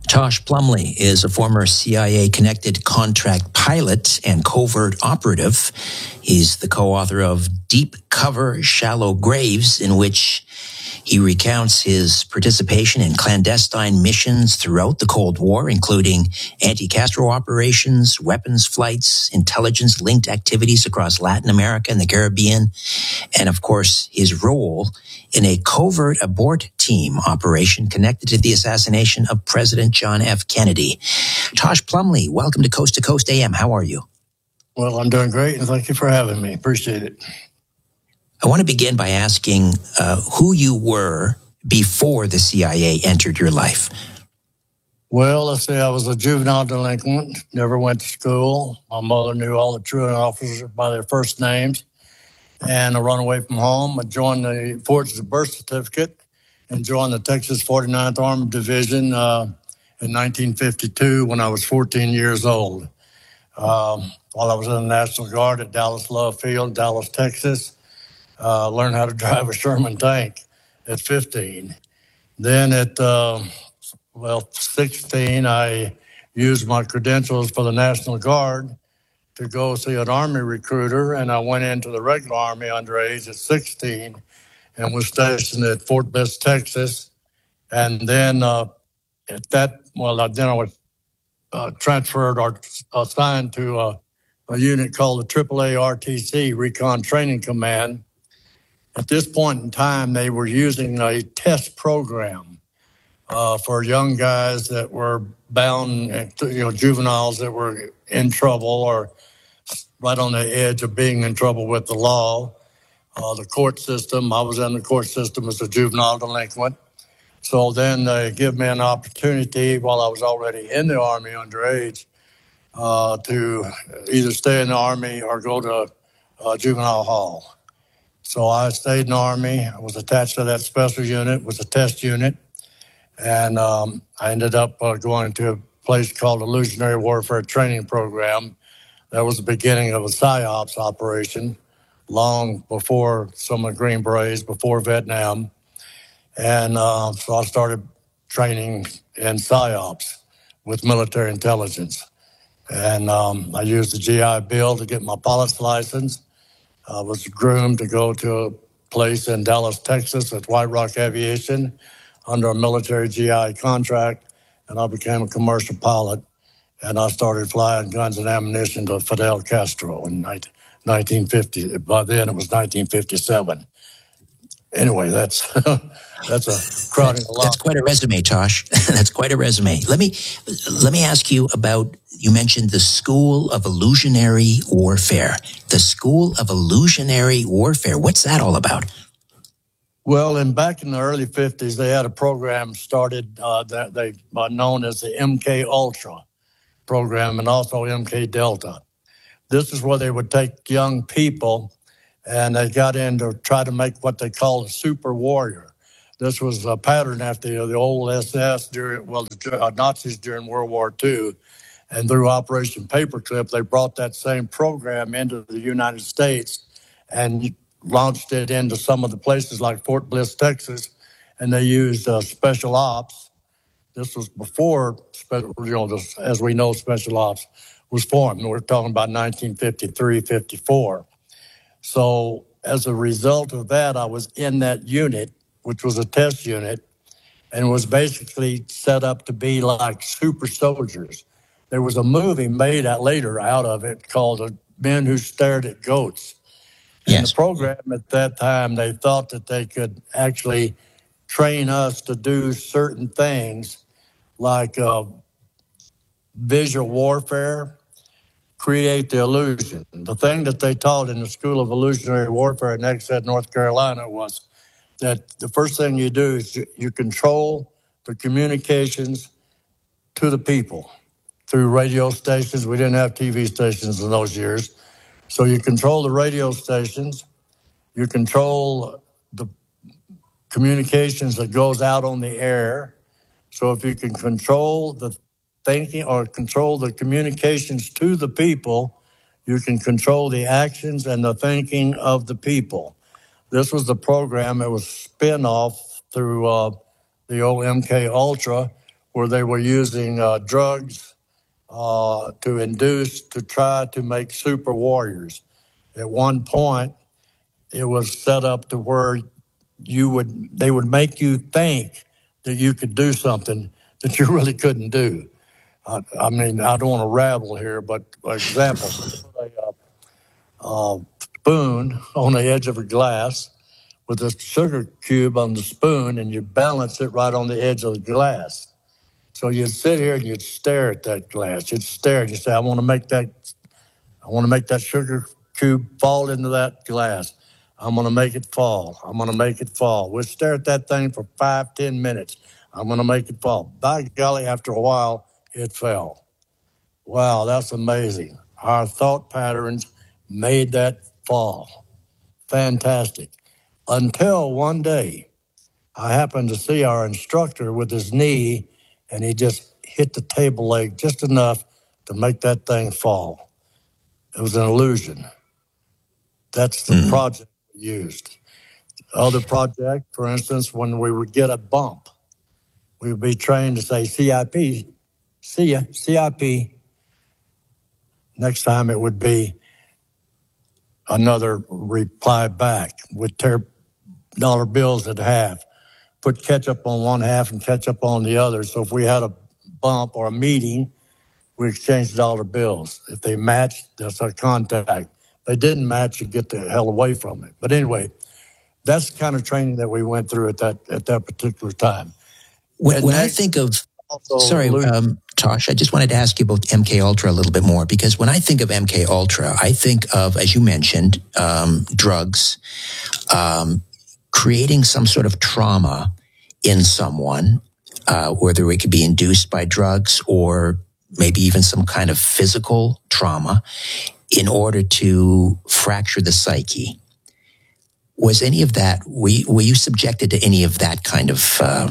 Tosh Plumley is a former CIA-connected contract pilot and covert operative. He's the co-author of Deep Cover, Shallow Graves, in which he recounts his participation in clandestine missions throughout the Cold War, including anti-Castro operations, weapons flights, intelligence-linked activities across Latin America and the Caribbean, and, of course, his role in a covert abort team operation connected to the assassination of President John F. Kennedy. Tosh Plumley, welcome to Coast AM. How are you? Well, I'm doing great, and thank you for having me. Appreciate it. I want to begin by asking who you were before the CIA entered your life. Well, let's say I was a juvenile delinquent, never went to school. My mother knew all the truant officers by their first names. And I run away from home. I forged the birth certificate and joined the Texas 49th Armored Division in 1952 when I was 14 years old. While I was in the National Guard at Dallas Love Field, Dallas, Texas, learned how to drive a Sherman tank at 15. Then at 16, I used my credentials for the National Guard to go see an Army recruiter, and I went into the regular Army underage at 16 and was stationed at Fort Bliss, Texas. And then I was transferred or assigned to a unit called the AAA RTC, Recon Training Command. At this point in time, they were using a test program for young guys that were bound, juveniles that were in trouble or right on the edge of being in trouble with the law. The court system, I was in the court system as a juvenile delinquent. So then they give me an opportunity while I was already in the Army underage to either stay in the Army or go to juvenile hall. So I stayed in the Army. I was attached to that special unit, was a test unit. And I ended up going to a place called Illusionary Warfare Training Program. That was the beginning of a PSYOPs operation, long before some of the Green Berets, before Vietnam. And so I started training in PSYOPs with military intelligence. And I used the GI Bill to get my pilot's license. I was groomed to go to a place in Dallas, Texas at White Rock Aviation under a military GI contract, and I became a commercial pilot. And I started flying guns and ammunition to Fidel Castro in 1950. By then, it was 1957. Anyway, that's a crowding a lot. That's quite a resume, Tosh. That's quite a resume. Let me ask you about. You mentioned the School of Illusionary Warfare. The School of Illusionary Warfare. What's that all about? Well, back in the early 50s, they had a program started that they known as the MK Ultra program and also MK Delta. This is where they would take young people and they got in to try to make what they call a super warrior. This was a pattern after the old SS the Nazis during World War II. And through Operation Paperclip, they brought that same program into the United States and launched it into some of the places like Fort Bliss, Texas, and they used special ops. This was before, as we know, special ops was formed. We're talking about 1953, 54. So as a result of that, I was in that unit, which was a test unit, and was basically set up to be like super soldiers. There was a movie made later out of it called Men Who Stared at Goats. Yes. In the program at that time, they thought that they could actually train us to do certain things like visual warfare, create the illusion. The thing that they taught in the School of Illusionary Warfare in Exeter, North Carolina was that the first thing you do is you control the communications to the people through radio stations. We didn't have TV stations in those years. So you control the radio stations, you control the communications that goes out on the air. So if you can control the thinking or control the communications to the people, you can control the actions and the thinking of the people. This was the program. It was spin-off through the old MK Ultra, where they were using drugs to try to make super warriors. At one point, it was set up to where they would make you think that you could do something that you really couldn't do. I mean, I don't want to rabble here, but for example, a spoon on the edge of a glass with a sugar cube on the spoon, and you balance it right on the edge of the glass. So you'd sit here and you'd stare at that glass. You'd stare and you'd say, I want to make that sugar cube fall into that glass. I'm going to make it fall. I'm going to make it fall. We'd stare at that thing for 5-10 minutes. I'm going to make it fall. By golly, after a while, it fell. Wow, that's amazing. Our thought patterns made that fall. Fantastic. Until one day, I happened to see our instructor with his knee, and he just hit the table leg just enough to make that thing fall. It was an illusion. That's the project we used. Other project, for instance, when we would get a bump, we would be trained to say CIP, see ya, CIP. Next time it would be another reply back. We'd tear dollar bills in half, put ketchup on one half and ketchup on the other. So if we had a bump or a meeting, we exchanged dollar bills. If they matched, that's our contact. If they didn't match, you get the hell away from it. But anyway, that's the kind of training that we went through at that particular time. When I think of, sorry, Tosh, I just wanted to ask you about MK Ultra a little bit more, because when I think of MK Ultra, I think of, as you mentioned, drugs, creating some sort of trauma in someone, whether it could be induced by drugs or maybe even some kind of physical trauma, in order to fracture the psyche. Was any of that, were you subjected to any of that kind of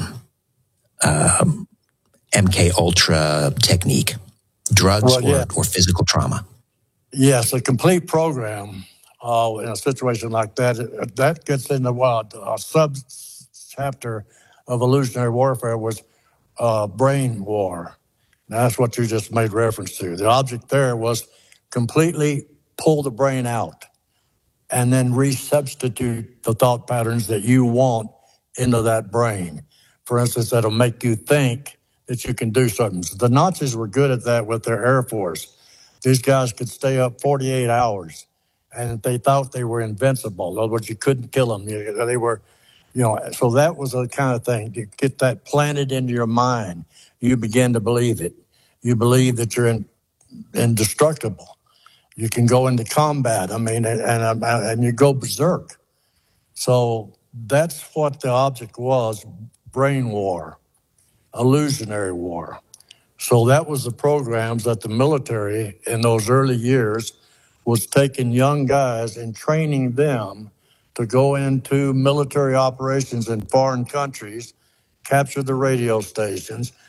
MK Ultra technique, drugs or physical trauma? Yes, a complete program in a situation like that gets into a sub-chapter of illusionary warfare was brain war. Now, that's what you just made reference to. The object there was completely pull the brain out and then resubstitute the thought patterns that you want into that brain. For instance, that'll make you think that you can do something. So the Nazis were good at that with their Air Force. These guys could stay up 48 hours, and they thought they were invincible. In other words, you couldn't kill them. They were, so that was the kind of thing. To get that planted into your mind, you begin to believe it. You believe that you're indestructible. You can go into combat. I mean, and you go berserk. So that's what the object was: brain war, illusionary war. So that was the programs that the military in those early years was taking young guys and training them to go into military operations in foreign countries, capture the radio stations,